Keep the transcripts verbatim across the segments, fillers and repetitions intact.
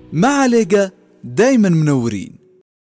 مع ليجا دايما منورين.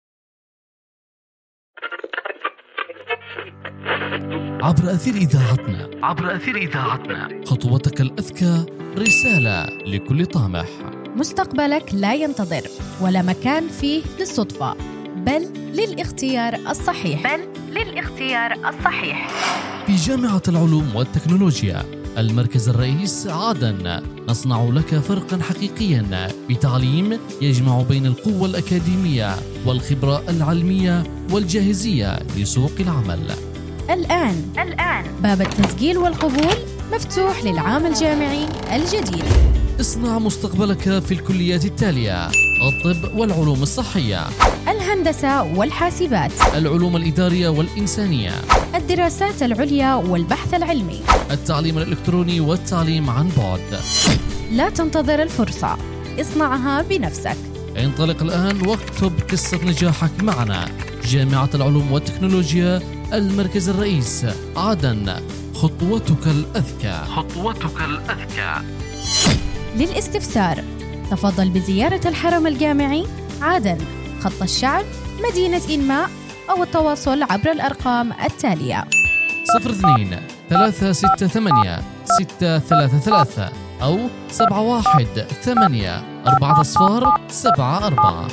عبر أثير إذاعتنا عبر أثير إذاعتنا خطوتك الأذكى رسالة لكل طامح. مستقبلك لا ينتظر ولا مكان فيه للصدفة، بل للاختيار الصحيح بل للاختيار الصحيح في جامعة العلوم والتكنولوجيا المركز الرئيس عدن، نصنع لك فرقا حقيقيا بتعليم يجمع بين القوة الأكاديمية والخبرة العلمية والجاهزية لسوق العمل. الآن الآن باب التسجيل والقبول مفتوح للعام الجامعي الجديد. اصنع مستقبلك في الكليات التالية: الطب والعلوم الصحية، الهندسة والحاسبات، العلوم الإدارية والإنسانية، الدراسات العليا والبحث العلمي، التعليم الإلكتروني والتعليم عن بعد. لا تنتظر الفرصة، اصنعها بنفسك. انطلق الآن واكتب قصة نجاحك معنا. جامعة العلوم والتكنولوجيا المركز الرئيس عدن، خطوتك الأذكى خطوتك الأذكى. للاستفسار تفضل بزيارة الحرم الجامعي عدن، خط الشعب، مدينة إنماء، أو التواصل عبر الأرقام التالية: صفر اثنين ثلاثة ستة ثمانية ستة ثلاثة ثلاثة أو سبعة واحد ثمانية أربعة أصفار سبعة أربعة.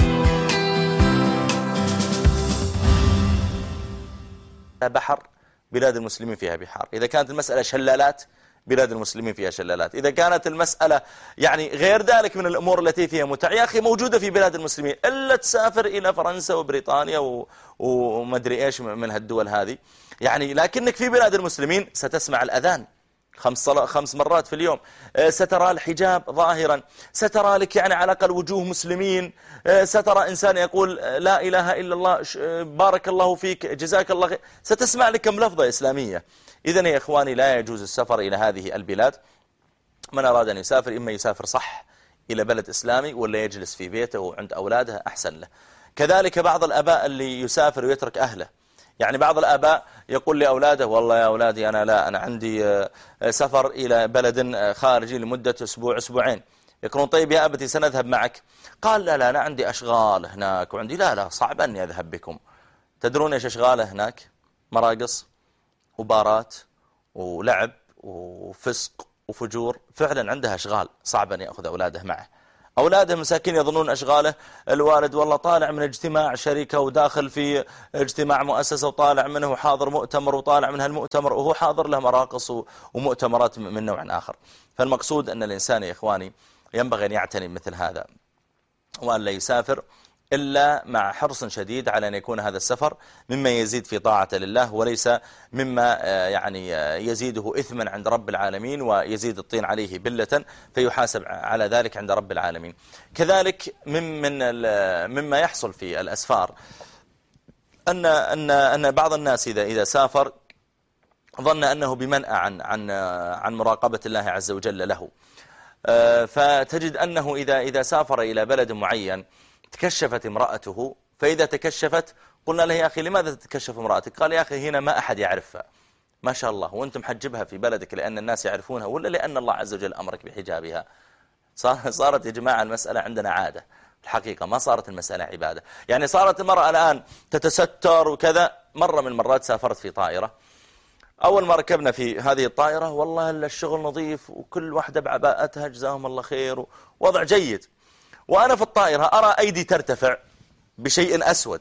بحر، بلاد المسلمين فيها بحار. إذا كانت المسألة شلالات، بلاد المسلمين فيها شلالات. إذا كانت المسألة يعني غير ذلك من الأمور التي فيها متع، يا أخي موجودة في بلاد المسلمين، إلا تسافر إلى فرنسا وبريطانيا و... ومدري إيش من هالدول هذه يعني. لكنك في بلاد المسلمين ستسمع الأذان خمس, صلا... خمس مرات في اليوم، سترى الحجاب ظاهرا، سترى لك يعني على الأقل وجوه مسلمين، سترى إنسان يقول لا إله إلا الله، بارك الله فيك، جزاك الله خير، ستسمع لك كم لفظة إسلامية. إذن يا إخواني لا يجوز السفر إلى هذه البلاد. من أراد أن يسافر إما يسافر صح إلى بلد إسلامي، ولا يجلس في بيته وعند أولاده أحسن له. كذلك بعض الآباء اللي يسافر ويترك أهله، يعني بعض الآباء يقول لأولاده والله يا أولادي أنا لا أنا عندي سفر إلى بلد خارجي لمدة أسبوع أسبوعين. يقولون طيب يا أبتي سنذهب معك، قال لا لا أنا عندي أشغال هناك وعندي لا لا صعب أني أذهب بكم. تدرون إيش أشغاله هناك؟ مراقص وبارات ولعب وفسق وفجور، فعلا عندها أشغال صعب أن يأخذ أولاده معه. أولاده مساكين يظنون أشغاله الوالد والله طالع من اجتماع شركة وداخل في اجتماع مؤسسة وطالع منه وحاضر مؤتمر وطالع من هالمؤتمر وهو حاضر له مراقص ومؤتمرات من نوع آخر. فالمقصود أن الإنسان يا إخواني ينبغي أن يعتني مثل هذا، وأن لا يسافر إلا مع حرص شديد على أن يكون هذا السفر مما يزيد في طاعة لله، وليس مما يعني يزيده إثما عند رب العالمين ويزيد الطين عليه بلة فيحاسب على ذلك عند رب العالمين. كذلك ممن مما يحصل في الأسفار أن أن أن بعض الناس إذا إذا سافر ظن أنه بمنأى عن عن عن مراقبة الله عز وجل له، فتجد أنه إذا إذا سافر إلى بلد معين تكشفت امرأته، فإذا تكشفت قلنا له يا أخي لماذا تتكشف امرأتك؟ قال يا أخي هنا ما أحد يعرفها ما شاء الله، وأنت محجبها في بلدك لأن الناس يعرفونها ولا لأن الله عز وجل أمرك بحجابها؟ صارت يا جماعة المسألة عندنا عادة الحقيقة، ما صارت المسألة عبادة. يعني صارت المرأة الآن تتستر وكذا. مرة من المرات سافرت في طائرة، أول ما ركبنا في هذه الطائرة والله الشغل نظيف وكل واحدة بعباءتها جزاهم الله خير ووضع جيد، وأنا في الطائرة أرى أيدي ترتفع بشيء أسود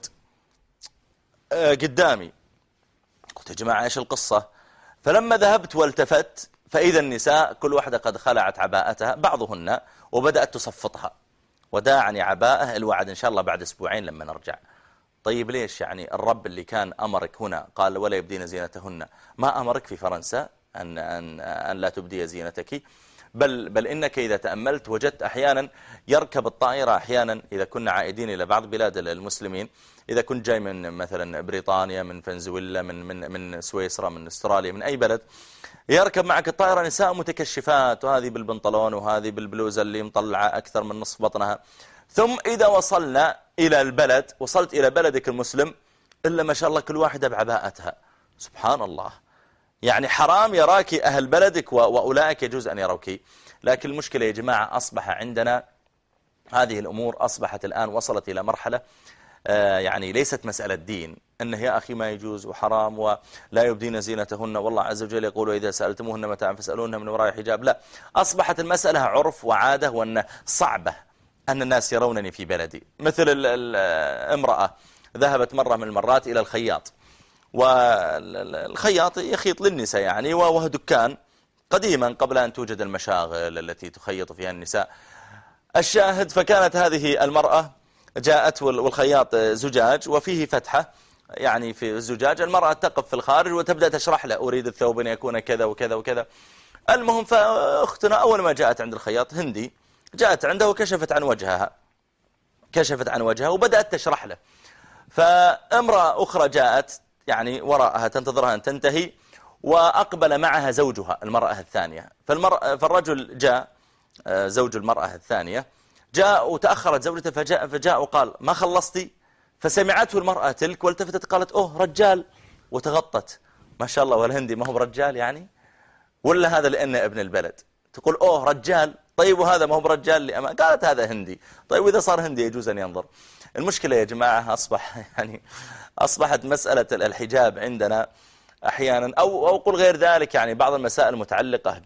قدامي. قلت يا جماعة إيش القصة؟ فلما ذهبت والتفت فإذا النساء كل واحدة قد خلعت عباءتها بعضهن وبدأت تصفطها، وداعني عباءة الوعد إن شاء الله بعد أسبوعين لما نرجع. طيب ليش؟ يعني الرب اللي كان أمرك هنا قال ولا يبدين زينتهن، ما أمرك في فرنسا أن, أن, أن لا تبدي زينتك؟ بل, بل إنك إذا تأملت وجدت أحيانا يركب الطائرة أحيانا إذا كنا عائدين إلى بعض بلاد المسلمين، إذا كنت جاي من مثلا بريطانيا من فنزويلا من, من, من سويسرا من استراليا من أي بلد، يركب معك الطائرة نساء متكشفات، وهذه بالبنطلون وهذه بالبلوزة اللي مطلعة أكثر من نصف بطنها. ثم إذا وصلنا إلى البلد، وصلت إلى بلدك المسلم، إلا ما شاء الله كل واحدة بعباءتها. سبحان الله، يعني حرام يراك أهل بلدك وأولئك يجوز أن يروك. لكن المشكلة يا جماعة أصبح عندنا هذه الأمور أصبحت الآن وصلت إلى مرحلة يعني ليست مسألة دين، أنه يا أخي ما يجوز وحرام ولا يبدين زينتهن، والله عز وجل يقول إذا سألتموهن متاعا فاسألوهن من وراء حجاب. لا، أصبحت المسألة عرف وعادة، وأن صعبة أن الناس يرونني في بلدي. مثل الامرأة ذهبت مرة من المرات إلى الخياط، والخياط يخيط للنساء يعني، وهو دكان قديما قبل أن توجد المشاغل التي تخيط فيها النساء. الشاهد، فكانت هذه المرأة جاءت والخياط زجاج وفيه فتحة يعني في الزجاج، المرأة تقف في الخارج وتبدأ تشرح له أريد الثوب أن يكون كذا وكذا وكذا. المهم، فأختنا أول ما جاءت عند الخياط هندي، جاءت عنده وكشفت عن وجهها كشفت عن وجهها وبدأت تشرح له. فامرأة أخرى جاءت يعني وراءها تنتظرها أن تنتهي، وأقبل معها زوجها المرأة الثانية. فالمرأة فالرجل جاء زوج المرأة الثانية جاء وتأخرت زوجته، فجاء, فجاء وقال ما خلصتي؟ فسمعته المرأة تلك والتفتت قالت أوه رجال، وتغطت. ما شاء الله، والهندي ما هو برجال يعني، ولا هذا لأنه ابن البلد تقول أوه رجال؟ طيب وهذا ما هو برجال لأما؟ قالت هذا هندي. طيب وإذا صار هندي يجوز أن ينظر. المشكلة يا جماعة أصبح يعني أصبحت مسألة الحجاب عندنا أحيانا، أو أو قل غير ذلك، يعني بعض المسائل المتعلقة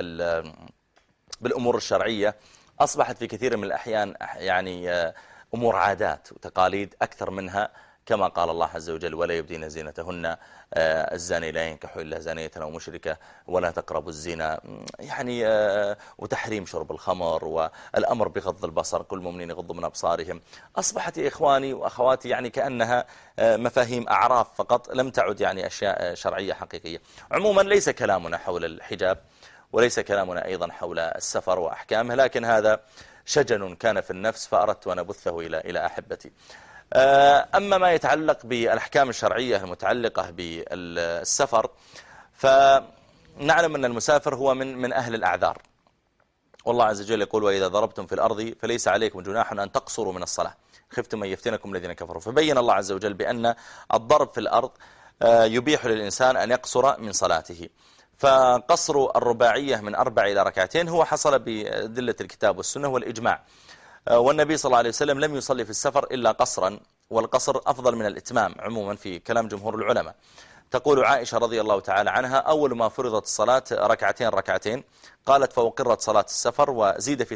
بالأمور الشرعية أصبحت في كثير من الأحيان يعني أمور عادات وتقاليد أكثر منها كما قال الله عز وجل ولا يبدين زينتهن، الزاني لا ينكح إلا زانية أو مشركة، ولا تقربوا الزنا، يعني وتحريم شرب الخمر، والأمر بغض البصر، كل مؤمنين يغضوا من أبصارهم. أصبحت يا إخواني وأخواتي يعني كأنها مفاهيم أعراف فقط، لم تعد يعني أشياء شرعية حقيقية. عموما ليس كلامنا حول الحجاب، وليس كلامنا أيضا حول السفر وأحكامه، لكن هذا شجن كان في النفس فأردت أن أبثه إلى إلى أحبتي. أما ما يتعلق بالأحكام الشرعية المتعلقة بالسفر، فنعلم أن المسافر هو من من أهل الأعذار، والله عز وجل يقول وإذا ضربتم في الأرض فليس عليكم جناح أن تقصروا من الصلاة خفتم أن يفتنكم الذين كفروا. فبين الله عز وجل بأن الضرب في الأرض يبيح للإنسان أن يقصر من صلاته. فقصر الرباعية من أربع إلى ركعتين هو حصل بأدلة الكتاب والسنة والإجماع، والنبي صلى الله عليه وسلم لم يصلي في السفر إلا قصرا، والقصر أفضل من الإتمام عموما في كلام جمهور العلماء. تقول عائشة رضي الله تعالى عنها أول ما فرضت الصلاة ركعتين ركعتين، قالت فوقرت صلاة السفر وزيد في